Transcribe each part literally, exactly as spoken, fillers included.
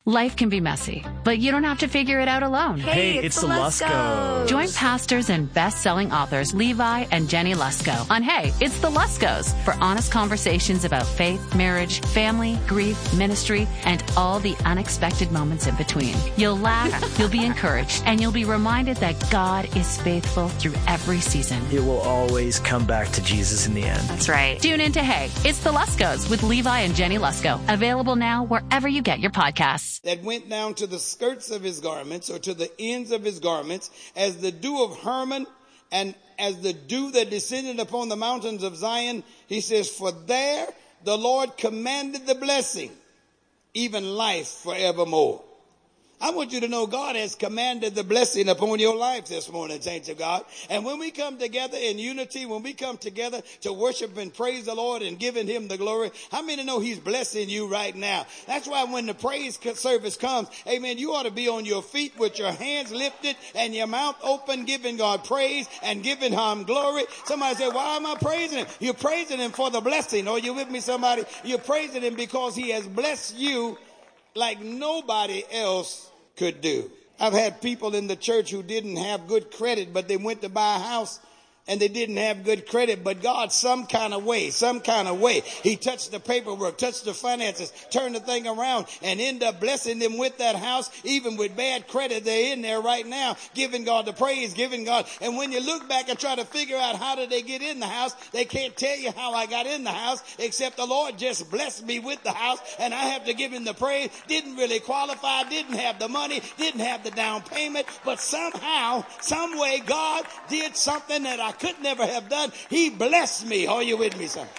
Life can be messy, but you don't have to figure it out alone. Hey, it's, it's the Luskos. Join pastors and best-selling authors Levi and Jenny Lusko on Hey, It's the Luskos for honest conversations about faith, marriage, family, grief, ministry, and all the unexpected moments in between. You'll laugh, you'll be encouraged, and you'll be reminded that God is faithful through every season. It will always come back to Jesus in the end. That's right. Tune in to Hey, It's the Luskos with Levi and Jenny Lusko. Available now wherever you get your podcasts. That went down to the skirts of his garments, or to the ends of his garments, as the dew of Hermon and as the dew that descended upon the mountains of Zion. He says, for there the Lord commanded the blessing, even life forevermore. I want you to know God has commanded the blessing upon your life this morning, saints of God. And when we come together in unity, when we come together to worship and praise the Lord and giving him the glory, how many know he's blessing you right now? That's why when the praise service comes, amen, you ought to be on your feet with your hands lifted and your mouth open, giving God praise and giving him glory. Somebody say, why am I praising him? You're praising him for the blessing. Are you with me, somebody? You're praising him because he has blessed you like nobody else could do. I've had people in the church who didn't have good credit, but they went to buy a house and they didn't have good credit, but God, some kind of way, some kind of way, he touched the paperwork, touched the finances, turned the thing around, and ended up blessing them with that house. Even with bad credit, they're in there right now, giving God the praise, giving God. And when you look back and try to figure out how did they get in the house, they can't tell you how I got in the house, except the Lord just blessed me with the house, and I have to give him the praise. Didn't really qualify, didn't have the money, didn't have the down payment, but somehow, some way, God did something that I could never have done. He blessed me. Are you with me, son?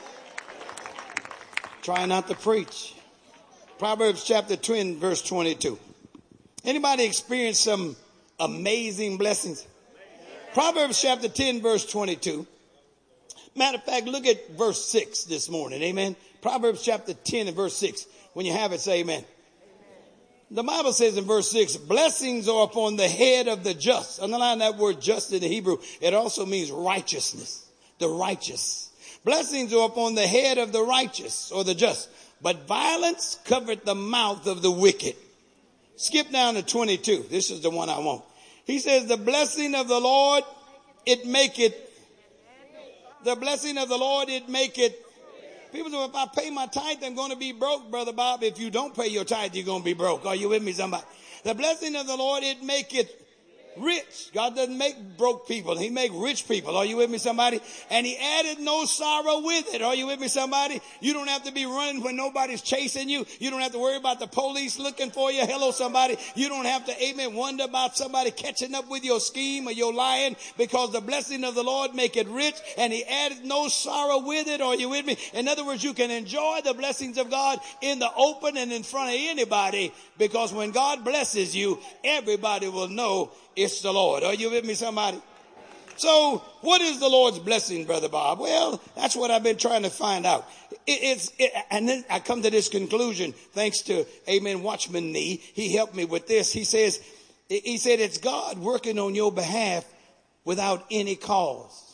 Try not to preach. Proverbs chapter ten, verse twenty-two. Anybody experience some amazing blessings? Proverbs chapter ten, verse twenty-two. Matter of fact, look at verse six this morning. Amen. Proverbs chapter ten and verse six. When you have it, say amen. The Bible says in verse six, blessings are upon the head of the just. Underline that word just in the Hebrew. It also means righteousness, the righteous. Blessings are upon the head of the righteous or the just, but violence covered the mouth of the wicked. Skip down to twenty-two. This is the one I want. He says, the blessing of the Lord, it maketh, the blessing of the Lord, it maketh. People say, if I pay my tithe, I'm going to be broke, Brother Bob. If you don't pay your tithe, you're going to be broke. Are you with me, somebody? The blessing of the Lord, it maketh rich. God doesn't make broke people. He make rich people. Are you with me, somebody? And he added no sorrow with it. Are you with me, somebody? You don't have to be running when nobody's chasing you. You don't have to worry about the police looking for you. Hello, somebody. You don't have to, amen, wonder about somebody catching up with your scheme or your lying, because the blessing of the Lord make it rich, and he added no sorrow with it. Are you with me? In other words, you can enjoy the blessings of God in the open and in front of anybody, because when God blesses you, everybody will know it's the Lord. Are you with me, somebody? So what is the Lord's blessing, Brother Bob? Well, that's what I've been trying to find out. It, it's, it, and then I come to this conclusion, thanks to, amen, Watchman Nee. He helped me with this. He says, he said, it's God working on your behalf without any cause.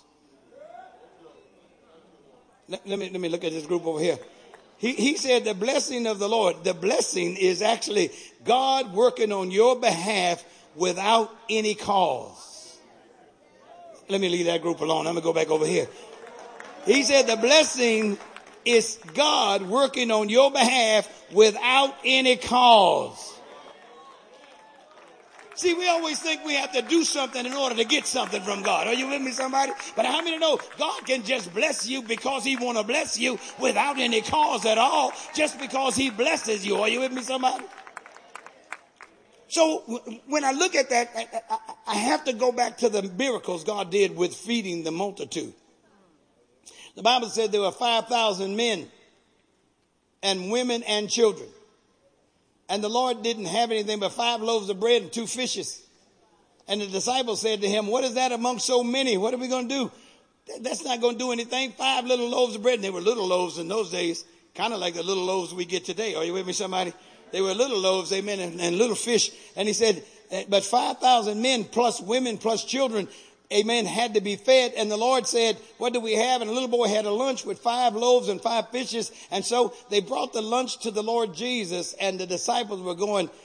Let, let me, let me look at this group over here. He, he said the blessing of the Lord, the blessing is actually God working on your behalf without any cause. Let me leave that group alone. I'm going to go back over here. He said the blessing is God working on your behalf without any cause. See, we always think we have to do something in order to get something from God. Are you with me, somebody? But how many know God can just bless you because he want to bless you without any cause at all, just because he blesses you? Are you with me, somebody? So when I look at that, I have to go back to the miracles God did with feeding the multitude. The Bible said there were five thousand men and women and children. And the Lord didn't have anything but five loaves of bread and two fishes. And the disciples said to him, what is that among so many? What are we going to do? That's not going to do anything. Five little loaves of bread. And they were little loaves in those days, kind of like the little loaves we get today. Are you with me, somebody? They were little loaves, amen, and, and little fish. And he said, but five thousand men plus women plus children, amen, had to be fed. And the Lord said, what do we have? And a little boy had a lunch with five loaves and five fishes. And so they brought the lunch to the Lord Jesus, and the disciples were going,